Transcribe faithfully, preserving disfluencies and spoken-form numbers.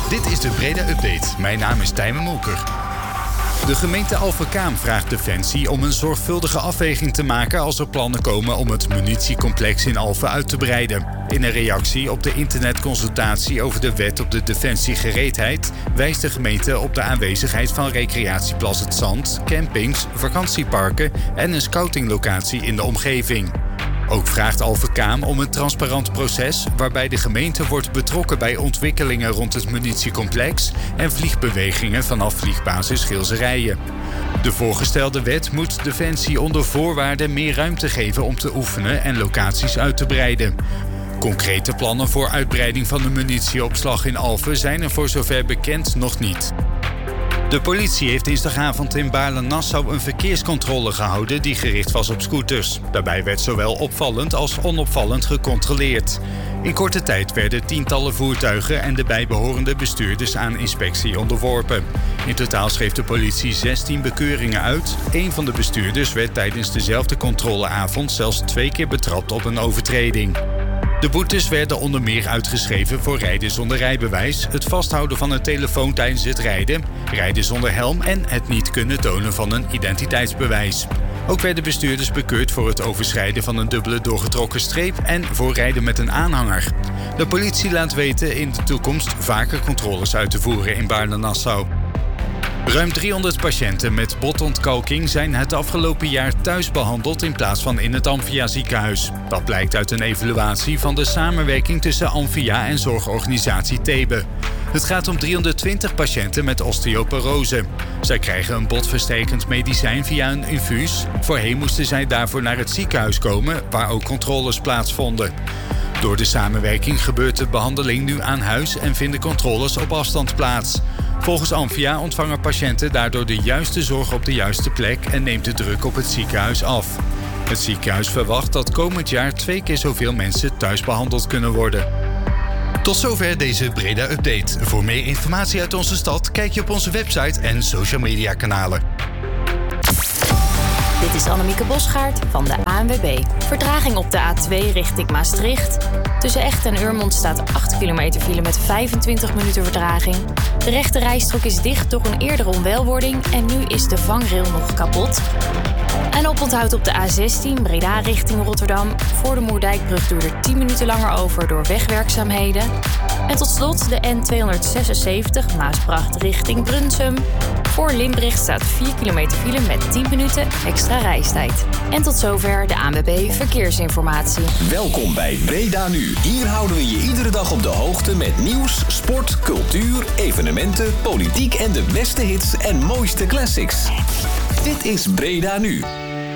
Dit is de Breda Update. Mijn naam is Tijmen Molker. De gemeente Alphen-Kaam vraagt Defensie om een zorgvuldige afweging te maken als er plannen komen om het munitiecomplex in Alphen uit te breiden. In een reactie op de internetconsultatie over de wet op de defensiegereedheid wijst de gemeente op de aanwezigheid van recreatieplas Het Zand, campings, vakantieparken en een scoutinglocatie in de omgeving. Ook vraagt Alphen-Kaam om een transparant proces waarbij de gemeente wordt betrokken bij ontwikkelingen rond het munitiecomplex en vliegbewegingen vanaf vliegbasis Gilserijen. De voorgestelde wet moet Defensie onder voorwaarden meer ruimte geven om te oefenen en locaties uit te breiden. Concrete plannen voor uitbreiding van de munitieopslag in Alphen zijn er voor zover bekend nog niet. De politie heeft dinsdagavond in Baarle-Nassau een verkeerscontrole gehouden die gericht was op scooters. Daarbij werd zowel opvallend als onopvallend gecontroleerd. In korte tijd werden tientallen voertuigen en de bijbehorende bestuurders aan inspectie onderworpen. In totaal schreef de politie zestien bekeuringen uit. Een van de bestuurders werd tijdens dezelfde controleavond zelfs twee keer betrapt op een overtreding. De boetes werden onder meer uitgeschreven voor rijden zonder rijbewijs, het vasthouden van een telefoon tijdens het rijden, rijden zonder helm en het niet kunnen tonen van een identiteitsbewijs. Ook werden bestuurders bekeurd voor het overschrijden van een dubbele doorgetrokken streep en voor rijden met een aanhanger. De politie laat weten in de toekomst vaker controles uit te voeren in Baarle-Nassau. Ruim driehonderd patiënten met botontkalking zijn het afgelopen jaar thuis behandeld in plaats van in het Amphia ziekenhuis. Dat blijkt uit een evaluatie van de samenwerking tussen Amphia en zorgorganisatie Thebe. Het gaat om driehonderdtwintig patiënten met osteoporose. Zij krijgen een botversterkend medicijn via een infuus. Voorheen moesten zij daarvoor naar het ziekenhuis komen, waar ook controles plaatsvonden. Door de samenwerking gebeurt de behandeling nu aan huis en vinden controles op afstand plaats. Volgens Amphia ontvangen patiënten daardoor de juiste zorg op de juiste plek en neemt de druk op het ziekenhuis af. Het ziekenhuis verwacht dat komend jaar twee keer zoveel mensen thuis behandeld kunnen worden. Tot zover deze Breda Update. Voor meer informatie uit onze stad kijk je op onze website en social media kanalen. Dit is Annemieke Bosgaard van de A N W B. Vertraging op de A twee richting Maastricht. Tussen Echt en Urmond staat acht kilometer file met vijfentwintig minuten vertraging. De rechte rijstrook is dicht door een eerdere onwelwording en nu is de vangrail nog kapot. En oponthoud op de A zestien Breda richting Rotterdam. Voor de Moerdijkbrug duurde er tien minuten langer over door wegwerkzaamheden. En tot slot de N tweehonderdzesenzeventig Maasbracht richting Brunsum. Voor Limbricht staat vier kilometer file met tien minuten extra reistijd. En tot zover de A N W B Verkeersinformatie. Welkom bij Breda Nu. Hier houden we je iedere dag op de hoogte met nieuws, sport, cultuur, evenementen, politiek en de beste hits en mooiste classics. Dit is Breda Nu.